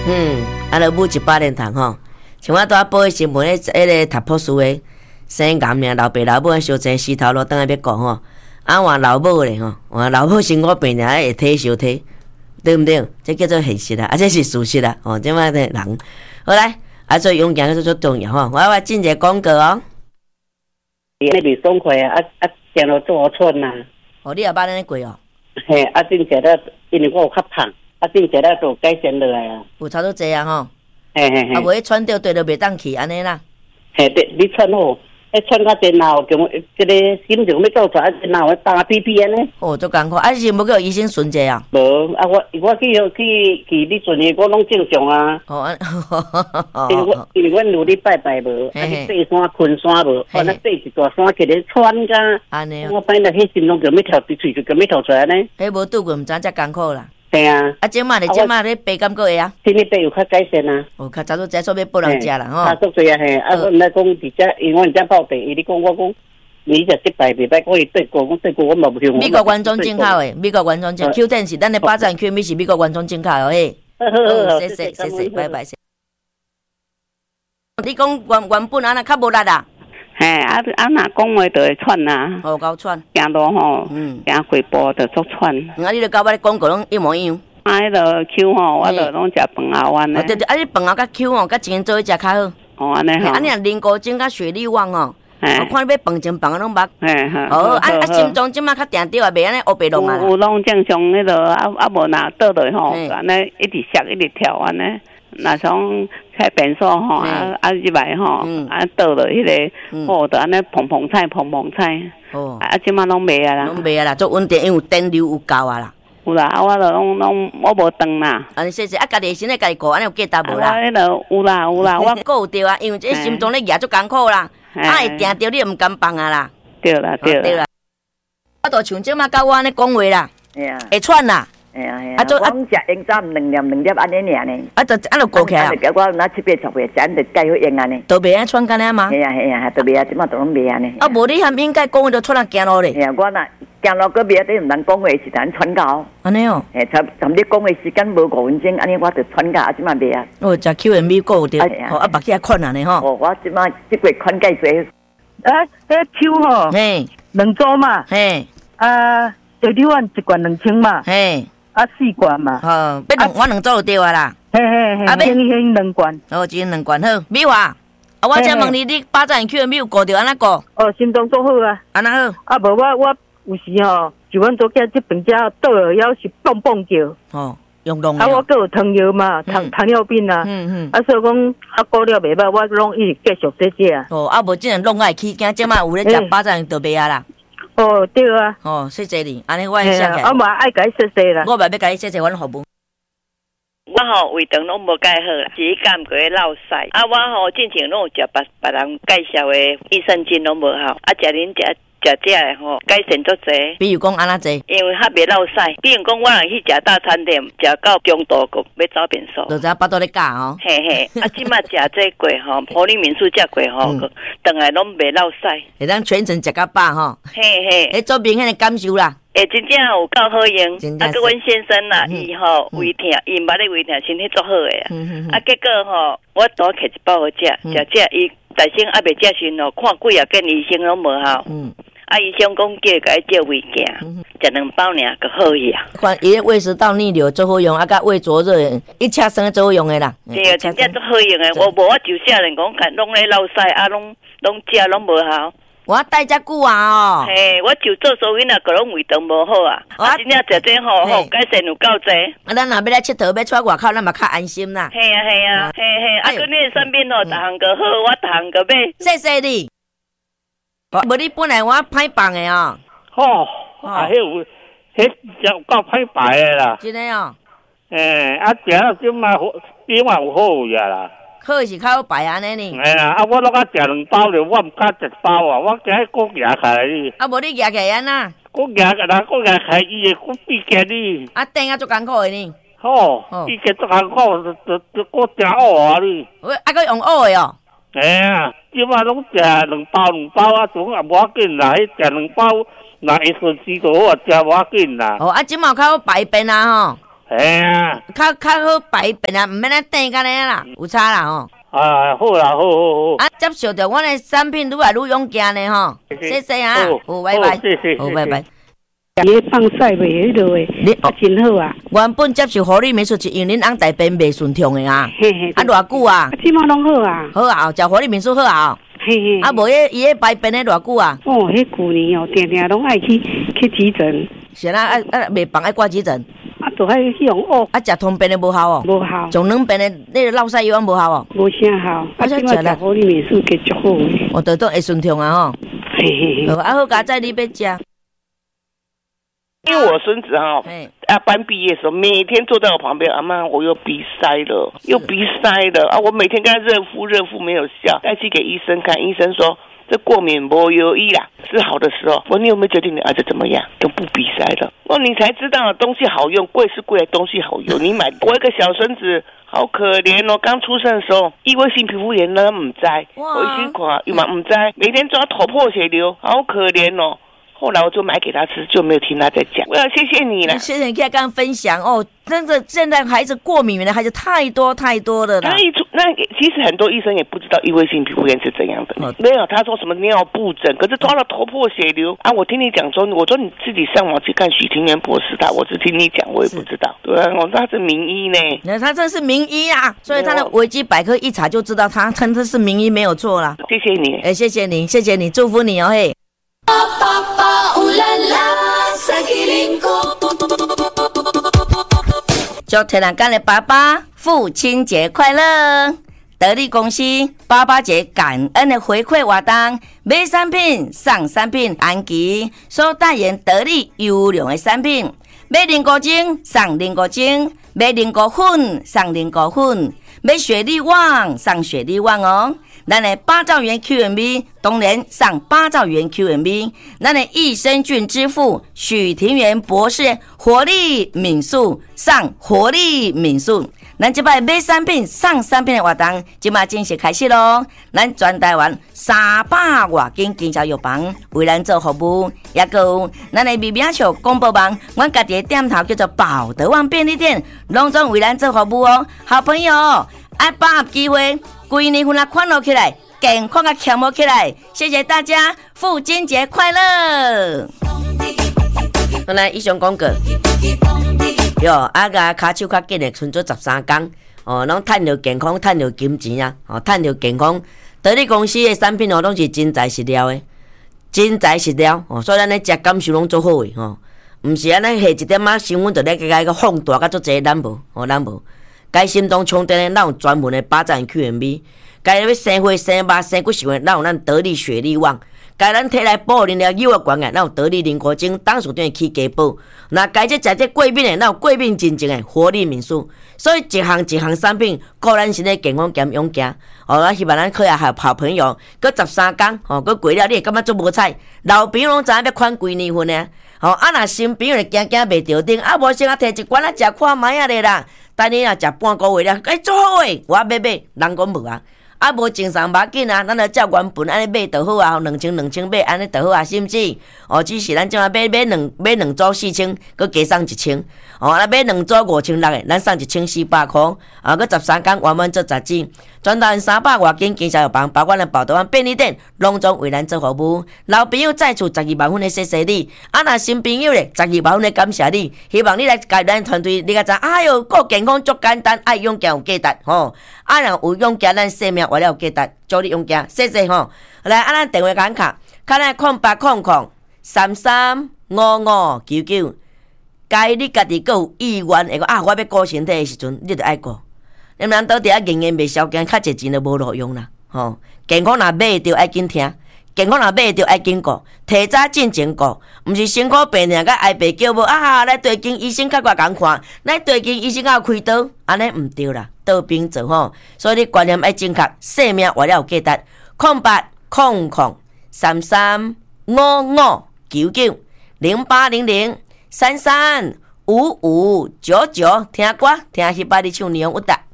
啊，就母100年头吼。像我拄仔报新闻，迄个读博士的生癌命，老爸老母烧钱死头路，等下要顾吼。啊，换老母咧吼，换老母生我病了，会体烧体，对毋对？这叫做现实啦，这是事实啦。哦，即摆的人，好来，做勇敢是最重要吼。我要进一个广告哦。 那边爽快啊！行路做好喘呐。 哦，你也捌安尼过哦？ 嘿，正常了，因为我有较胖，正常了就改善落来啊。 有差不多济啊吼。 嘿。啊， 无喘着对就袂当去安尼啦。 嘿，对，你喘好，喘到真闹，叫我这个心情要做出来，真闹会打屁屁安尼。 哦，足艰苦，啊，是无叫医生巡者啊？ 无，啊，我去你阵的，我拢正常啊。 哦， 因为阮有咧拜拜无，啊，去爬山、昆山无，啊，那爬一大山起来喘甲。 安尼。 我摆那迄心拢叫要跳，喙就叫要跳出来呢。 迄无拄过，毋知遮艰苦啦。 对啊。 啊，即马咧爬敢过会啊？ 今日爬有较改善啊。 哦，较早都在说要拨人食啦吼。 差足济啊嘿，啊，我毋来讲伫遮，因为阮遮报地，伊咧讲我讲，你就失败袂歹，我伊对过，我嘛无用。 美国原装进口诶，美国原装进 Q10 是咱的巴掌 Q 米是美国原装进口哦嘿。 好， 谢谢，拜拜。你讲原本安那较无力啊？ 嘿，啊若讲话就会喘呐。 哦，够喘。 行路吼，行几步就足喘。 啊，你著甲我咧广告拢一模一样。 啊，迄个 Q 吼，我著拢食饭后丸咧。 对，啊，你饭后甲 Q 吼，甲钱做伙食较好。 哦，安尼吼。 啊，你若啉高精甲血力旺吼，我看你要饭前饭后拢捌。 嘿，好。 哦，啊，心脏即马较定着啊，袂安尼乌白弄啊。 有拢正常迄个，无若倒落吼，安尼一直摔一直跳安尼。若像开便所吼，入来吼，倒落迄个，哦，就安尼碰菜。哦。啊，即马拢袂啊啦。 拢袂啊啦，足稳定，因为有电流有够啊啦。 有啦，啊，我就拢我无断啦。 啊，你谢，啊，家己身体家己顾，安尼有价值无啦？ 我迄个有啦，我顾有着啊，因为这心脏咧压足艰苦啦，啊会定着你毋甘放啊啦。 对啦。 我都像即马甲我安尼讲话啦，会喘啦。 啊，我食用早2粒安尼尔呢。 啊，就安就过起啊。 我那7、8、10岁，食就改好用安尼。 都袂安喘干尼吗？ 系啊，都袂啊，即马都拢袂安尼。 啊，无你含应该讲话就出来行路咧。 系啊，我若行路个袂，你毋通讲话是咱喘到。 安尼哦。 差你讲话时间无5分钟，安尼我就喘到，即马袂啊。 哦，食 QMB 够着，啊，目起来困安尼吼。 哦，我即马即个喘介济。 迄秋吼， 嘿 2组嘛， 嘿， 啊，小酒碗1罐2000嘛， 嘿。 啊，4罐嘛。 好，我2组就对啊啦。 嘿，轻2罐。 哦，一人2罐好。美华，啊，我才问你巴掌 QMB 有顾着安怎顾？ 哦，心脏做好啊。 安那好？ 啊，无我有时吼，就阮做囝这边遮倒了腰是蹦蹦叫。 哦，用弄。 啊，我还有糖药嘛，糖尿病啊。啊，所以讲啊，顾了袂歹，我拢一直继续食啊。 哦，啊，无即样弄爱起惊，即马有咧食巴掌就袂啊啦。 哦，对啊。 哦，谢谢你，安尼我会写起来。 我嘛爱甲伊谢谢啦。 我嘛要甲伊谢谢阮服务。 我吼胃肠拢无介好啦，是感觉落屎。啊，我吼之前拢有食别人介绍的益生菌拢无好，啊，食恁食的吼改善足济。 比如讲安怎济？ 因为较袂落屎。比如讲我若去食大餐店，食到中途个要走便所。 就知巴肚咧教吼。 嘿，啊，即马食这过吼，普利民宿食过吼，顿来拢袂落屎。 会当全程食到饱吼。 嘿， 迄做明显的感受啦。 真正有够好用，啊！阮先生啦，伊吼胃疼，伊捌咧胃疼，身体足好诶啊！结果吼，我多摕一包好食，伊大先还袂食时吼，看几啊间医生拢无效。啊，医生讲叫伊照胃镜，食2包尔就好去啊。 看伊胃食道逆流最好用，啊，甲胃灼热一车生最好用诶啦。 对啊，真正足好用诶。我就少年讲，拢咧落屎啊，拢食拢无效。 我待遮久啊哦！ 嘿，我就做所以呐，个拢胃肠无好啊。真正食这吼改善有够济。 啊，咱若要来佚佗，要出外口，咱嘛较安心啦。 嘿啊，啊，佮你的身边吼，逐项个好，我逐项个买。 谢谢你。无你本来我歹放的哦。 吼，迄有够歹摆的啦。 真的哦。 啊，食了即嘛比我有好呀啦。 好是较好摆安尼呢。 哎呀，啊，我拢甲食2包了，我毋敢1包啊，我惊佫夹起来哩。 啊，无你夹起来安那？ 佫夹起来伊会佫变起哩。 啊，顶啊足艰苦的呢。 吼，变起足艰苦，就佫真恶啊哩。 啊，佫用恶的哦。 哎呀，即马拢食2包啊，总也无要紧啦，迄食2包，若会顺时就好啊，食无要紧啦。 哦，啊，即马较好摆便啊吼。 哎呀， 较好排便啊，毋免咱等干咧啦，有差啦吼。 啊，好啦，好。 啊，接受着阮的产品，愈来愈勇敢咧吼。谢谢啊，好，拜拜，好，拜拜。 伊放屎袂迄落诶，真好啊！ 原本接受互你民宿是因恁翁大便袂顺畅诶啊，啊偌久啊？ 即马拢好啊， 好啊，食互你民宿好啊。 嘿， 啊，无伊个排便诶偌久啊？ 哦，迄旧年哦，定定拢爱去急诊。 是啦，袂放爱挂急诊。 啊，就爱去用哦。 啊，食通便诶无效哦。 无效。 上两便诶那个落屎药无效哦。 无啥效。啊，即马食互你民宿计足好诶。 我都会顺畅啊吼。嘿。啊，好，加载你要食。 因为我孙子班毕业的时候，每天坐在我旁边，阿妈，我又鼻塞了，啊！我每天跟他热敷没有效，带去给医生看，医生说这过敏没有医啦，治好的时候，我说你有没有决定你儿子怎么样，都不鼻塞了？哦，你才知道东西好用，贵是贵，东西好用。你买我一个小孙子。好可怜哦！刚出生的时候，异位性皮肤炎呢，唔知，我一心看又嘛唔知，每天抓头破血流，好可怜哦。后来我就买给他吃，就没有听他在讲。我要谢谢你了， 谢谢你跟他分享哦。真的，现在孩子过敏的孩子太多了啦。 那其实很多医生也不知道异位性皮肤炎是怎样的。没有，他说什么尿布疹，可是抓了头破血流啊！我听你讲说，我说你自己上网去看许庭元博士我只听你讲，我也不知道。对啊，我说他是名医呢。 他真是名医啊，所以他的维基百科一查就知道他真的是名医没有错啦。 谢谢你， 谢谢你，祝福你哦嘿。祝天然干的爸爸父亲节快乐！得力公司爸爸节感恩的回馈活动，买产品送产品，安琪所代言得力优良的产品，买菱果精送菱果精，买菱果粉送菱果粉，买雪莉旺送雪莉旺哦。咱的8兆元 QMB 当然上8兆元 QMB， 咱的益生菌之父许庭元博士活力民宿上活力民宿，咱这摆买产品送产品的活动即马正式开始咯。咱全台湾300多间经销药房为咱做服务，也有咱的微名笑广播网，阮家己的店头叫做宝德旺便利店，拢总为咱做服务哦。好朋友，爱把握机会。规年份啊，快乐起来，健康啊，强活起来！谢谢大家，父亲节快乐！好来，以上讲过，哟，啊个骹手较紧的，剩做13天，哦，拢赚着健康，赚着金钱啊，哦，赚着健康。得力公司的产品哦，拢是真材实料的，哦，所以咱咧食感受拢做好的，吼，毋是安尼下一点仔新闻就咧个放大甲足济，咱无。该心动充电的，咱有专门的8站 QMB； 该要生火、生肉、生骨细的，咱有咱得力雪莉旺；该咱体内保能量幼儿管的，咱有得力菱果精，当属对起家宝。那该食这过敏的，咱有过敏真正的活力民宿。所以一项产品，顾咱身体健康兼勇敢。哦，我希望咱可以好朋友，搁13天，哦，搁过了，你会感觉足无彩。老朋友拢知影要款几年份呢？哦，啊若新朋友就惊袂着顶，啊无先摕一罐仔食看卖啊咧啦。等你若食半个月了，做好诶，我要买，人讲无啊。啊，无正常无紧啊，咱就照原本安尼买就好啊，2000买安尼就好啊，是毋是？哦，只是咱即马买两组4000，佮加送1000。哦，咱买两组5600诶，咱送1400块。啊，佮13天完满做10支，全台300多间经销药房，包括咱宝德湾便利店，拢总为咱做服务。老朋友再次12万分的谢谢你，啊，若新朋友咧12万分的感谢你，希望你来加咱团队，你甲知，哎哟，顾健康足简单，爱勇敢有价值吼。啊，若有勇敢，咱生命活了有价值，祝你勇敢，谢谢吼。来，啊，咱电话讲卡，看咱0800335599。该你家己有意愿会讲啊，我要顾身体的时阵，你就爱顾。你们倒伫遐营营袂消减，较侪钱就无路用啦。吼，健康若买着爱紧听，健康若买着爱紧顾，提早进前顾，毋是身躯病了，甲挨白叫无啊！来对间医生较我共看，来对间医生较有开刀，安尼毋对啦，倒兵做吼。所以你观念爱正确，生命活了有价值。08003355990800335599，听歌听迄摆你唱《霓虹舞台》。